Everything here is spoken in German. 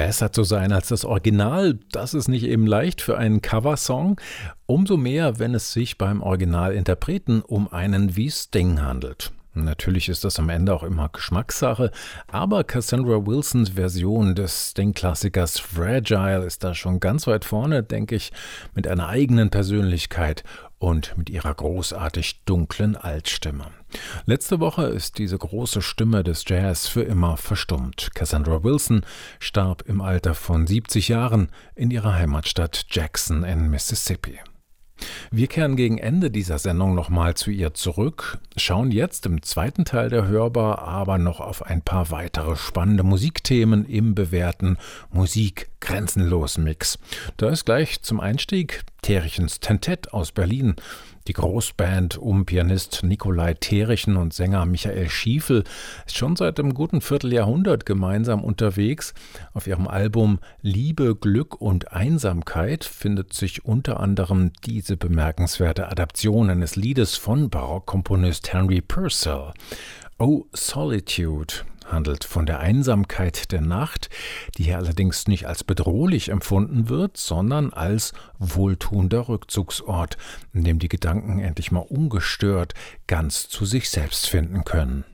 Besser zu sein als das Original, das ist nicht eben leicht für einen Coversong. Umso mehr, wenn es sich beim Originalinterpreten um einen wie Sting handelt. Natürlich ist das am Ende auch immer Geschmackssache, aber Cassandra Wilsons Version des Sting-Klassikers Fragile ist da schon ganz weit vorne, denke ich, mit einer eigenen Persönlichkeit und mit ihrer großartig dunklen Altstimme. Letzte Woche ist diese große Stimme des Jazz für immer verstummt. Cassandra Wilson starb im Alter von 70 Jahren in ihrer Heimatstadt Jackson in Mississippi. Wir kehren gegen Ende dieser Sendung nochmal zu ihr zurück, schauen jetzt im zweiten Teil der Hörbar aber noch auf ein paar weitere spannende Musikthemen im bewährten Musik-Grenzenlos-Mix. Da ist gleich zum Einstieg Terichens Tentett aus Berlin. Die Großband um Pianist Nikolai Terichen und Sänger Michael Schiefel ist schon seit einem guten Vierteljahrhundert gemeinsam unterwegs. Auf ihrem Album Liebe, Glück und Einsamkeit findet sich unter anderem diese bemerkenswerte Adaption eines Liedes von Barockkomponist Henry Purcell. Oh Solitude handelt von der Einsamkeit der Nacht, die hier allerdings nicht als bedrohlich empfunden wird, sondern als wohltuender Rückzugsort, in dem die Gedanken endlich mal ungestört ganz zu sich selbst finden können.